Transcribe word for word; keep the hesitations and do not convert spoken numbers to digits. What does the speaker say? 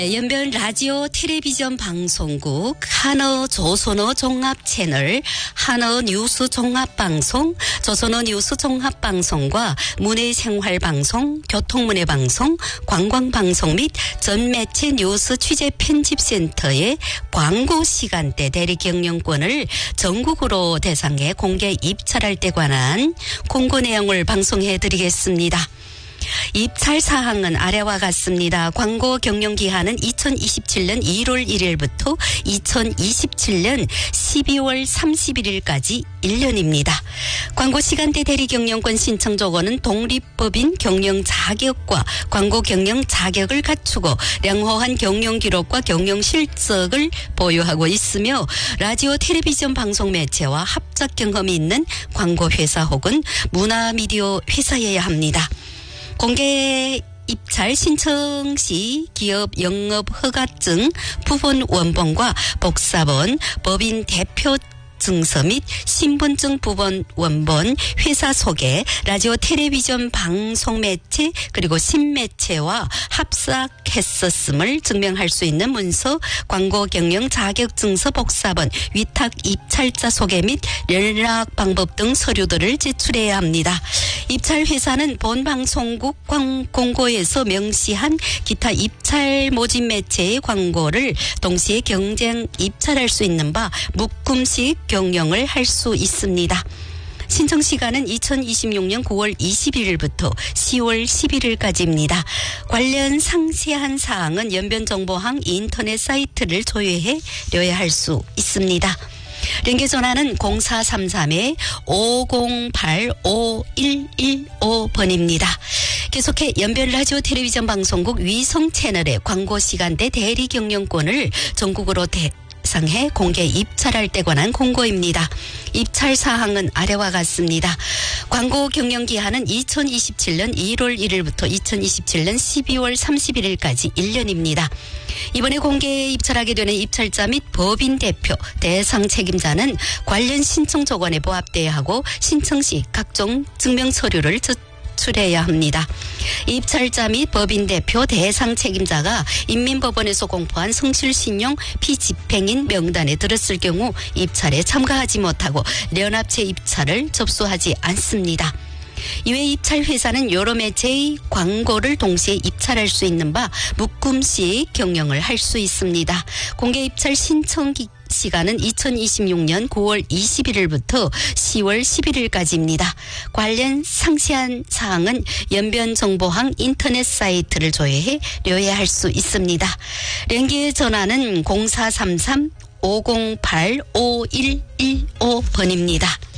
연변 라디오 텔레비전 방송국 한어 조선어 종합 채널 한어 뉴스 종합 방송, 조선어 뉴스 종합 방송과 문해생활 방송, 교통문해 방송, 관광 방송 및 전매체 뉴스 취재 편집센터의 광고 시간대 대리 경영권을 전국으로 대상해 공개 입찰할 때 관한 공고 내용을 방송해 드리겠습니다. 입찰 사항은 아래와 같습니다. 광고 경영 기한은 이천이십칠년 일월 일일부터 이천이십칠년 십이월 삼십일일까지 일 년입니다. 광고 시간대 대리 경영권 신청 조건은 독립법인 경영 자격과 광고 경영 자격을 갖추고良好한 경영 기록과 경영 실적을 보유하고 있으며 라디오 텔레비전 방송 매체와 합작 경험이 있는 광고 회사 혹은 문화 미디어 회사여야 합니다. 공개 입찰 신청 시 기업 영업 허가증, 부분 원본과 복사본, 법인 대표 증서 및 신분증 부분 원본, 회사 소개, 라디오 텔레비전 방송 매체 그리고 신매체와 합작했었음을 증명할 수 있는 문서, 광고 경영 자격증서 복사본, 위탁 입찰자 소개 및 연락 방법 등 서류들을 제출해야 합니다. 입찰 회사는 본 방송국 공고에서 명시한 기타 입찰 모집 매체의 광고를 동시에 경쟁 입찰할 수 있는 바 묶음식 경영을 할 수 있습니다. 신청 시간은 이천이십육년 구월 이십일일부터 시월 십일일까지입니다. 관련 상세한 사항은 연변정보항 인터넷 사이트를 조회해 료해할 수 있습니다. 연계 전화는 공사삼삼 오공팔 오일일오 번입니다. 계속해 연변 라디오 텔레비전 방송국 위성 채널의 광고 시간대 대리 경영권을 전국으로 대상해 공개 입찰할 때 관한 공고입니다. 입찰 사항은 아래와 같습니다. 광고 경영 기한은 이천이십칠년 일월 일일부터 이천이십칠년 십이월 삼십일일까지 일 년입니다. 이번에 공개 입찰하게 되는 입찰자 및 법인 대표, 대상 책임자는 관련 신청 조건에 부합돼야 하고 신청 시 각종 증명 서류를 제출해야 합니다. 입찰자 및 법인 대표, 대상 책임자가 인민법원에서 공포한 성실신용 피집행인 명단에 들었을 경우 입찰에 참가하지 못하고 연합체 입찰을 접수하지 않습니다. 이외 입찰 회사는 여러 매체의 광고를 동시에 입찰할 수 있는 바 묶음식 경영을 할 수 있습니다. 공개 입찰 신청 기 시간은 이천이십육년 구월 이십일일부터 시월 십일일까지입니다. 관련 상세한 사항은 연변정보항 인터넷 사이트를 조회해 료해할 수 있습니다. 연계 전화는 공사삼삼 오공팔 오일일오 번입니다.